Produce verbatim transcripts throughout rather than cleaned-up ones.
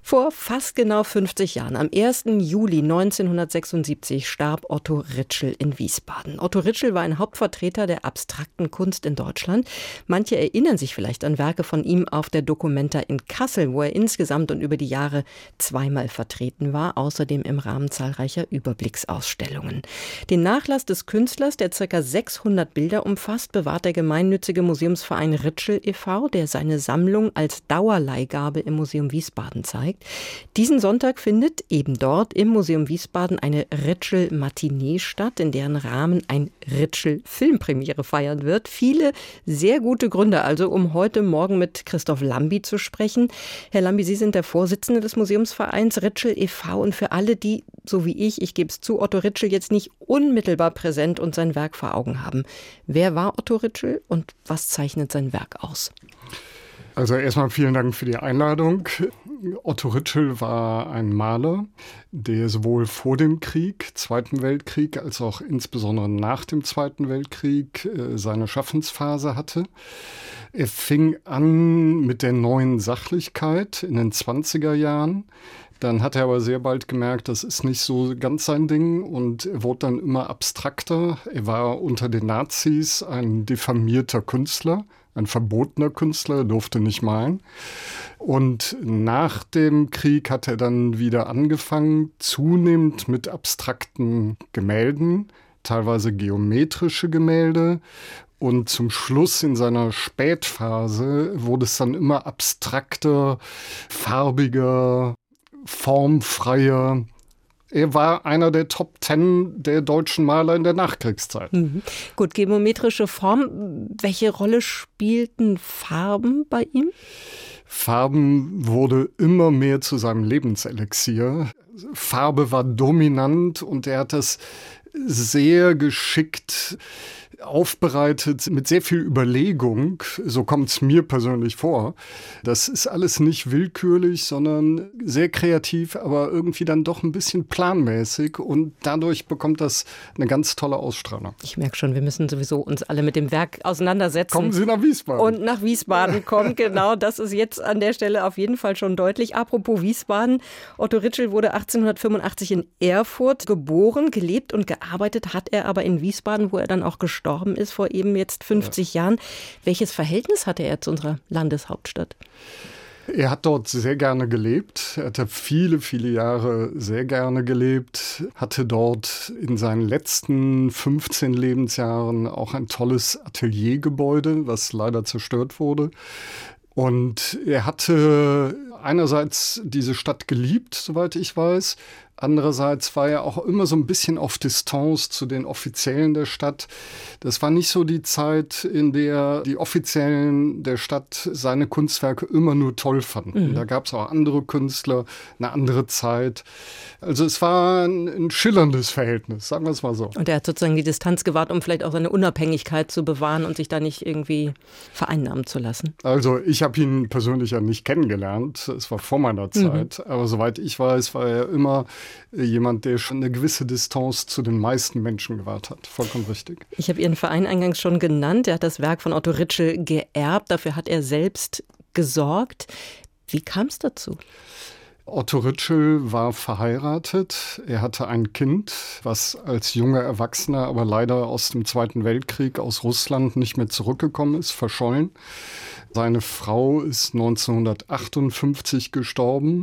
Vor fast genau fünfzig Jahren, am ersten Juli neunzehnhundertsechsundsiebzig, starb Otto Ritschl in Wiesbaden. Otto Ritschl war ein Hauptvertreter der abstrakten Kunst in Deutschland. Manche erinnern sich vielleicht an Werke von ihm auf der Documenta in Kassel, wo er insgesamt und über die Jahre zweimal vertreten war, außerdem im Rahmen zahlreicher Überblicksausstellungen. Den Nachlass des Künstlers, der ca. sechshundert Bilder umfasst, bewahrt der gemeinnützige Museumsverein Ritschl e V, der seine Sammlung als Dauerleihgabe im Museum Wiesbaden zeigt. Diesen Sonntag findet eben dort im Museum Wiesbaden eine Ritschl-Matinee statt, in deren Rahmen ein Ritschl-Filmpremiere feiern wird. Viele sehr gute Gründe also, um heute Morgen mit Christoph Lambi zu sprechen. Herr Lambi, Sie sind der Vorsitzende des Museumsvereins Ritschl e V und für alle, die, so wie ich, ich gebe es zu, Otto Ritschl jetzt nicht unmittelbar präsent und sein Werk vor Augen haben. Wer war Otto Ritschl und was zeichnet sein Werk aus? Also erstmal vielen Dank für die Einladung. Otto Ritschl war ein Maler, der sowohl vor dem Krieg, Zweiten Weltkrieg, als auch insbesondere nach dem Zweiten Weltkrieg äh, seine Schaffensphase hatte. Er fing an mit der neuen Sachlichkeit in den zwanziger Jahren. Dann hat er aber sehr bald gemerkt, das ist nicht so ganz sein Ding und er wurde dann immer abstrakter. Er war unter den Nazis ein diffamierter Künstler, ein verbotener Künstler, durfte nicht malen. Und nach dem Krieg hat er dann wieder angefangen, zunehmend mit abstrakten Gemälden, teilweise geometrische Gemälde. Und zum Schluss in seiner Spätphase wurde es dann immer abstrakter, farbiger, formfreier. Er war einer der Top Ten der deutschen Maler in der Nachkriegszeit. Mhm. Gut, geometrische Form. Welche Rolle spielten Farben bei ihm? Farben wurde immer mehr zu seinem Lebenselixier. Farbe war dominant und er hat das sehr geschickt aufbereitet, mit sehr viel Überlegung. So kommt es mir persönlich vor. Das ist alles nicht willkürlich, sondern sehr kreativ, aber irgendwie dann doch ein bisschen planmäßig und dadurch bekommt das eine ganz tolle Ausstrahlung. Ich merke schon, wir müssen sowieso uns alle mit dem Werk auseinandersetzen. Kommen Sie nach Wiesbaden. Und nach Wiesbaden kommen, genau. Das ist jetzt an der Stelle auf jeden Fall schon deutlich. Apropos Wiesbaden. Otto Ritschl wurde achtzehnhundertfünfundachtzig in Erfurt geboren, gelebt und gearbeitet hat er aber in Wiesbaden, wo er dann auch gestorben ist, vor eben jetzt fünfzig ja. Jahren. Welches Verhältnis hatte er zu unserer Landeshauptstadt? Er hat dort sehr gerne gelebt. Er hatte viele, viele Jahre sehr gerne gelebt. Hatte dort in seinen letzten fünfzehn Lebensjahren auch ein tolles Ateliergebäude, was leider zerstört wurde. Und er hatte einerseits diese Stadt geliebt, soweit ich weiß. Andererseits war er auch immer so ein bisschen auf Distanz zu den Offiziellen der Stadt. Das war nicht so die Zeit, in der die Offiziellen der Stadt seine Kunstwerke immer nur toll fanden. Mhm. Da gab es auch andere Künstler, eine andere Zeit. Also es war ein, ein schillerndes Verhältnis, sagen wir es mal so. Und er hat sozusagen die Distanz gewahrt, um vielleicht auch seine Unabhängigkeit zu bewahren und sich da nicht irgendwie vereinnahmen zu lassen. Also ich habe ihn persönlich ja nicht kennengelernt. Es war vor meiner Zeit. Mhm. Aber soweit ich weiß, war er immer jemand, der schon eine gewisse Distanz zu den meisten Menschen gewahrt hat. Vollkommen richtig. Ich habe Ihren Verein eingangs schon genannt. Er hat das Werk von Otto Ritschl geerbt. Dafür hat er selbst gesorgt. Wie kam es dazu? Otto Ritschl war verheiratet. Er hatte ein Kind, was als junger Erwachsener aber leider aus dem Zweiten Weltkrieg aus Russland nicht mehr zurückgekommen ist, verschollen. Seine Frau ist neunzehnhundertachtundfünfzig gestorben.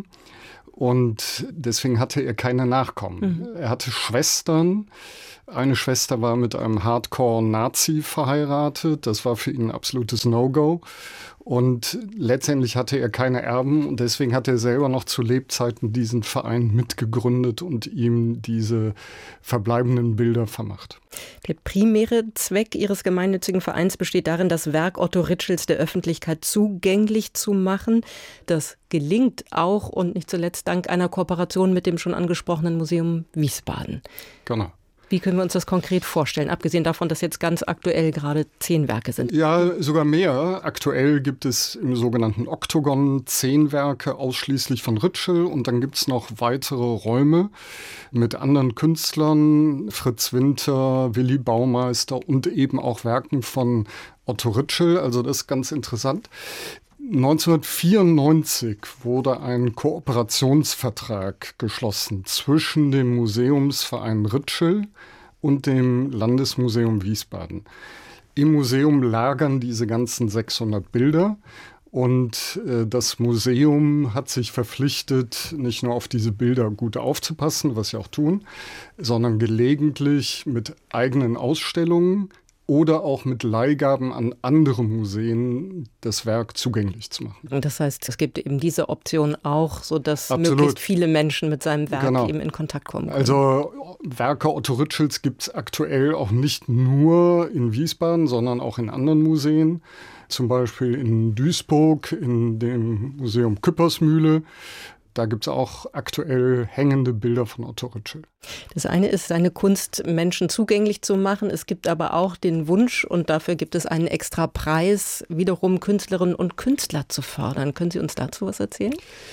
Und deswegen hatte er keine Nachkommen. Mhm. Er hatte Schwestern. Eine Schwester war mit einem Hardcore-Nazi verheiratet. Das war für ihn ein absolutes No-Go. Und letztendlich hatte er keine Erben. Und deswegen hat er selber noch zu Lebzeiten diesen Verein mitgegründet und ihm diese verbleibenden Bilder vermacht. Der primäre Zweck Ihres gemeinnützigen Vereins besteht darin, das Werk Otto Ritschls der Öffentlichkeit zugänglich zu machen. Das gelingt auch und nicht zuletzt dank einer Kooperation mit dem schon angesprochenen Museum Wiesbaden. Genau. Wie können wir uns das konkret vorstellen, abgesehen davon, dass jetzt ganz aktuell gerade zehn Werke sind? Ja, sogar mehr. Aktuell gibt es im sogenannten Oktogon zehn Werke ausschließlich von Ritschl und dann gibt es noch weitere Räume mit anderen Künstlern, Fritz Winter, Willi Baumeister und eben auch Werken von Otto Ritschl. Also das ist ganz interessant. neunzehnhundertvierundneunzig wurde ein Kooperationsvertrag geschlossen zwischen dem Museumsverein Ritschl und dem Landesmuseum Wiesbaden. Im Museum lagern diese ganzen sechshundert Bilder. Und äh, das Museum hat sich verpflichtet, nicht nur auf diese Bilder gut aufzupassen, was sie auch tun, sondern gelegentlich mit eigenen Ausstellungen oder auch mit Leihgaben an andere Museen das Werk zugänglich zu machen. Und das heißt, es gibt eben diese Option auch, sodass Absolut. möglichst viele Menschen mit seinem Werk Genau. eben in Kontakt kommen können. Also Werke Otto Ritschls gibt es aktuell auch nicht nur in Wiesbaden, sondern auch in anderen Museen. Zum Beispiel in Duisburg, in dem Museum Küppersmühle. Da gibt es auch aktuell hängende Bilder von Otto Ritschl. Das eine ist, seine Kunst Menschen zugänglich zu machen. Es gibt aber auch den Wunsch, und dafür gibt es einen extra Preis, wiederum Künstlerinnen und Künstler zu fördern. Können Sie uns dazu was erzählen?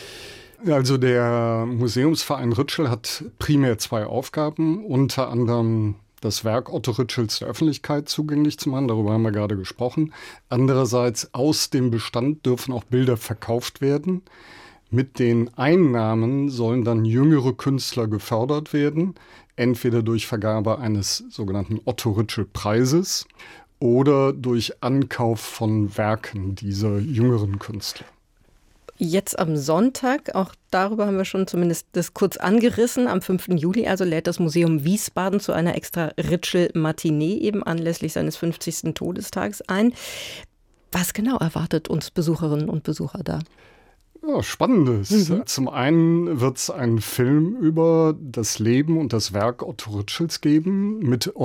Also der Museumsverein Ritschl hat primär zwei Aufgaben, unter anderem das Werk Otto Ritschls der Öffentlichkeit zugänglich zu machen, darüber haben wir gerade gesprochen. Andererseits, aus dem Bestand dürfen auch Bilder verkauft werden. Mit den Einnahmen sollen dann jüngere Künstler gefördert werden, entweder durch Vergabe eines sogenannten Otto Ritschl Preises oder durch Ankauf von Werken dieser jüngeren Künstler. Jetzt am Sonntag, auch darüber haben wir schon zumindest das kurz angerissen, am fünften Juli also lädt das Museum Wiesbaden zu einer extra Ritschl-Matinee eben anlässlich seines fünfzigsten Todestages ein. Was genau erwartet uns Besucherinnen und Besucher da? Ja, Spannendes. Mhm. Zum einen wird es einen Film über das Leben und das Werk Otto Ritschls geben, mit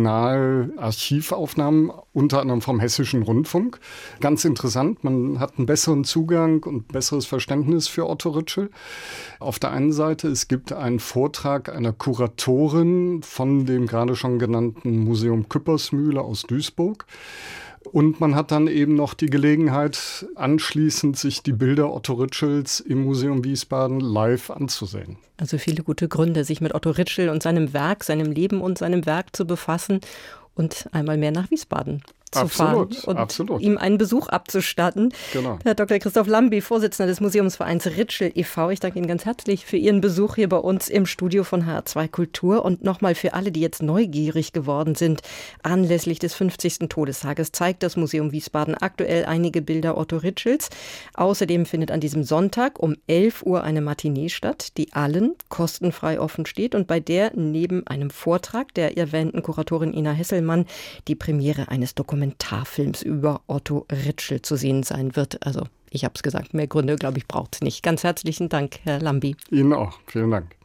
Original-Archivaufnahmen, unter anderem vom Hessischen Rundfunk. Ganz interessant, man hat einen besseren Zugang und besseres Verständnis für Otto Ritschl. Auf der einen Seite, es gibt einen Vortrag einer Kuratorin von dem gerade schon genannten Museum Küppersmühle aus Duisburg. Und man hat dann eben noch die Gelegenheit, anschließend sich die Bilder Otto Ritschls im Museum Wiesbaden live anzusehen. Also viele gute Gründe, sich mit Otto Ritschl und seinem Werk, seinem Leben und seinem Werk zu befassen und einmal mehr nach Wiesbaden zu absolut, fahren und absolut. ihm einen Besuch abzustatten. Genau. Herr Doktor Christoph Lambi, Vorsitzender des Museumsvereins Ritschl e V Ich danke Ihnen ganz herzlich für Ihren Besuch hier bei uns im Studio von H R zwei Kultur. Und nochmal für alle, die jetzt neugierig geworden sind, anlässlich des fünfzigsten Todestages zeigt das Museum Wiesbaden aktuell einige Bilder Otto Ritschls. Außerdem findet an diesem Sonntag um elf Uhr eine Matinee statt, die allen kostenfrei offen steht und bei der neben einem Vortrag der erwähnten Kuratorin Ina Hesselmann die Premiere eines Dokumentarfilms über Otto Ritschl zu sehen sein wird. Also ich habe es gesagt, mehr Gründe, glaube ich, braucht es nicht. Ganz herzlichen Dank, Herr Lambi. Ihnen auch. Vielen Dank.